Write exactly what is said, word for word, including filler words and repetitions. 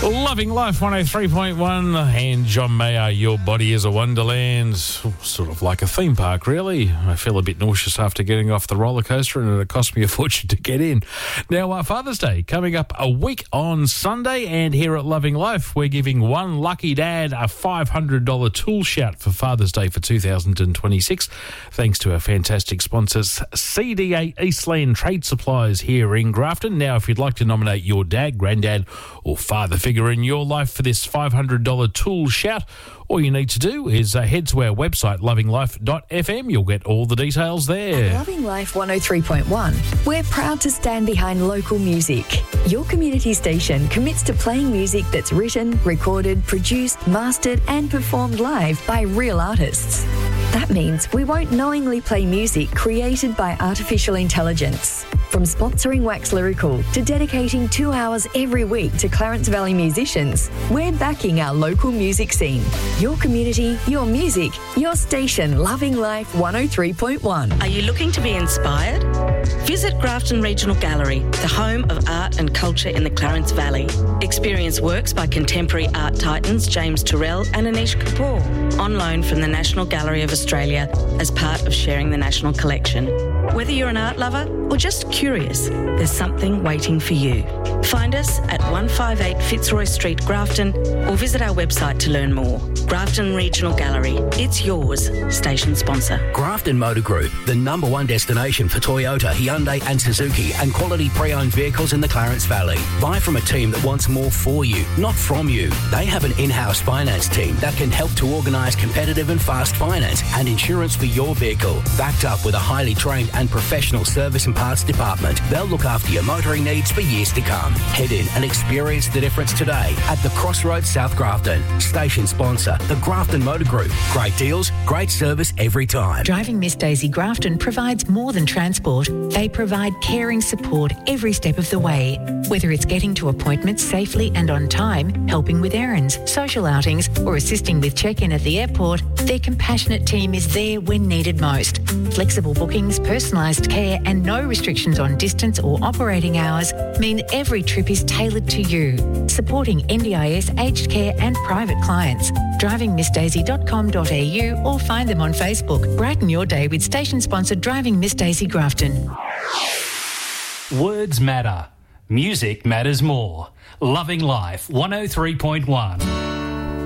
Loving Life one oh three point one and John Mayer, Your Body is a Wonderland. Sort of like a theme park, really. I feel a bit nauseous after getting off the roller coaster and it cost me a fortune to get in. Now, uh, Father's Day coming up a week on Sunday, and here at Loving Life, we're giving one lucky dad a five hundred dollars tool shout for Father's Day for two thousand twenty-six, thanks to our fantastic sponsors, C D A Eastland Trade Supplies here in Grafton. Now, if you'd like to nominate your dad, granddad or father figure in your life for this five hundred dollars tool shout, all you need to do is uh, head to our website, loving life dot f m. You'll get all the details there. At Loving Life one oh three point one, we're proud to stand behind local music. Your community station commits to playing music that's written, recorded, produced, mastered and performed live by real artists. That means we won't knowingly play music created by artificial intelligence. From sponsoring Wax Lyrical to dedicating two hours every week to Clarence Valley musicians, we're backing our local music scene. Your community, your music, your station, Loving Life one oh three point one. Are you looking to be inspired? Visit Grafton Regional Gallery, the home of art and culture in the Clarence Valley. Experience works by contemporary art titans James Turrell and Anish Kapoor, on loan from the National Gallery of Australia as part of Sharing the National Collection. Whether you're an art lover or just curious, there's something waiting for you. Find us at one fifty-eight Fitzroy Street, Grafton, or visit our website to learn more. Grafton Regional Gallery. It's yours. Station sponsor. Grafton Motor Group, the number one destination for Toyota, Hyundai and Suzuki and quality pre-owned vehicles in the Clarence Valley. Buy from a team that wants more for you, not from you. They have an in-house finance team that can help to organise competitive and fast finance and insurance for your vehicle. Backed up with a highly trained and professional service and parts department, they'll look after your motoring needs for years to come. Head in and experience the difference today at the Crossroads South Grafton. Station sponsor, the Grafton Motor Group. Great deals, great service every time. Driving Miss Daisy Grafton provides more than transport. They provide caring support every step of the way. Whether it's getting to appointments safely and on time, helping with errands, social outings, or assisting with check-in at the airport, their compassionate team is there when needed most. Flexible bookings, personalised care, and no restrictions on distance or operating hours mean every trip is tailored to you. Supporting N D I S, aged care and private clients. driving miss daisy dot com dot a u or find them on Facebook. Brighten your day with station sponsor Driving Miss Daisy Grafton. Words matter. Music matters more. Loving Life one oh three point one.